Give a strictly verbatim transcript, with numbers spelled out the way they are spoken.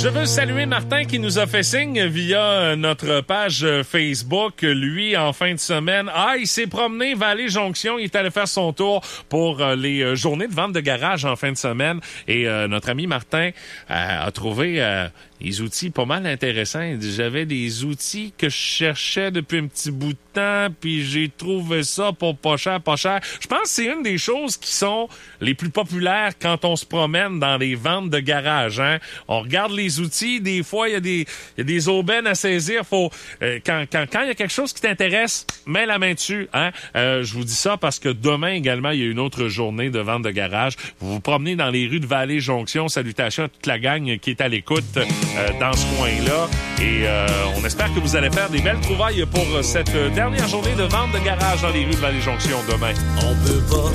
Je veux saluer Martin qui nous a fait signe via notre page Facebook. Lui, en fin de semaine, ah, il s'est promené Vallée-Jonction. Il est allé faire son tour pour les journées de vente de garage en fin de semaine. Et euh, notre ami Martin euh, a trouvé euh, des outils pas mal intéressants. Il dit, j'avais des outils que je cherchais depuis un petit bout de temps, puis j'ai trouvé ça pour pas cher, pas cher. Je pense que c'est une des choses qui sont les plus populaires quand on se promène dans les ventes de garage. Hein? On regarde les outils, des fois, il y a des, il y a des aubaines à saisir. Faut, euh, quand, quand, quand il y a quelque chose qui t'intéresse, mets la main dessus. Hein? Euh, je vous dis ça parce que demain également, il y a une autre journée de vente de garage. Vous vous promenez dans les rues de Vallée-Jonction. Salutations à toute la gang qui est à l'écoute euh, dans ce coin-là. Et euh, on espère que vous allez faire des belles trouvailles pour cette dernière journée de vente de garage dans les rues de Vallée-Jonction demain. On peut pas